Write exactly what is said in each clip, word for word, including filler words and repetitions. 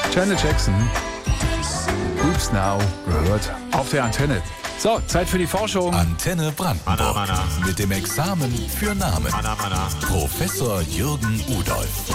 Janet Jackson, Oops Now, gehört auf der Antenne. So, Zeit für die Forschung. Antenne Brandenburg. Anna, Anna. Mit dem Examen für Namen. Anna, Anna. Professor Jürgen Udolf.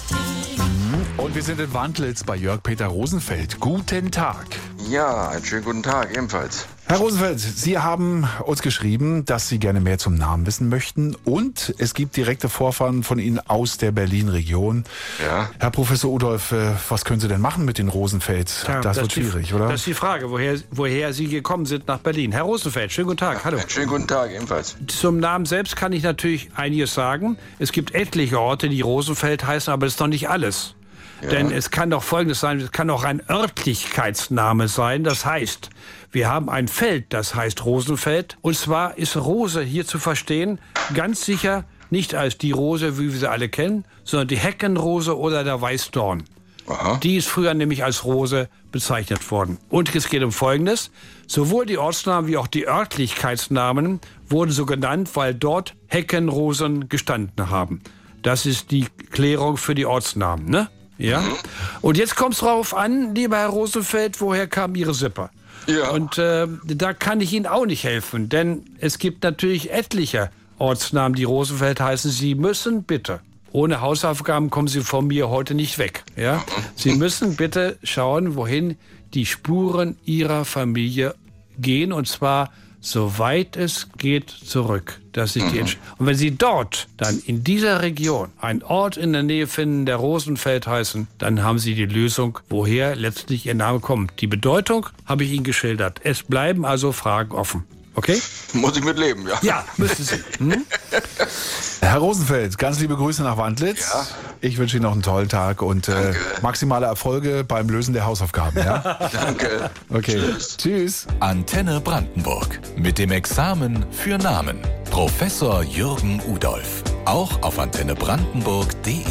Und wir sind in Wandlitz bei Jörg-Peter Rosenfeld. Guten Tag. Ja, einen schönen guten Tag ebenfalls. Herr Rosenfeld, Sie haben uns geschrieben, dass Sie gerne mehr zum Namen wissen möchten. Und es gibt direkte Vorfahren von Ihnen aus der Berlin-Region. Ja. Herr Professor Udolf, äh, was können Sie denn machen mit den Rosenfeld? Ja, das, wird ist die- schwierig, oder? Das ist die Frage, woher, woher Sie gekommen sind nach Berlin. Herr Rosenfeld, schönen guten Tag. Hallo. Einen schönen guten Tag ebenfalls. Zum Namen selbst kann ich natürlich einiges sagen. Es gibt etliche Orte, die Rosenfeld heißen, aber das ist noch nicht alles. Denn es kann doch Folgendes sein, es kann auch ein Örtlichkeitsname sein. Das heißt, wir haben ein Feld, das heißt Rosenfeld. Und zwar ist Rose hier zu verstehen, ganz sicher nicht als die Rose, wie wir sie alle kennen, sondern die Heckenrose oder der Weißdorn. Aha. Die ist früher nämlich als Rose bezeichnet worden. Und es geht um Folgendes. Sowohl die Ortsnamen wie auch die Örtlichkeitsnamen wurden so genannt, weil dort Heckenrosen gestanden haben. Das ist die Klärung für die Ortsnamen, ne? Ja. Und jetzt kommt es drauf an, lieber Herr Rosenfeld, woher kam Ihre Sippe? Ja. Und äh, da kann ich Ihnen auch nicht helfen, denn es gibt natürlich etliche Ortsnamen, die Rosenfeld heißen. Sie müssen bitte, ohne Hausaufgaben kommen Sie von mir heute nicht weg. Ja? Sie müssen bitte schauen, wohin die Spuren Ihrer Familie gehen, und zwar soweit es geht zurück. Das ist die Entsch- Und wenn Sie dort dann in dieser Region einen Ort in der Nähe finden, der Rosenfeld heißen, dann haben Sie die Lösung, woher letztlich Ihr Name kommt. Die Bedeutung habe ich Ihnen geschildert. Es bleiben also Fragen offen. Okay? Muss ich mit leben, ja. Ja, müssen Sie. Hm? Herr Rosenfeld, ganz liebe Grüße nach Wandlitz. Ja. Ich wünsche Ihnen noch einen tollen Tag und äh, maximale Erfolge beim Lösen der Hausaufgaben. Ja? Danke. Okay. Tschüss. Antenne Brandenburg. Mit dem Examen für Namen. Professor Jürgen Udolf. Auch auf antenne brandenburg punkt de.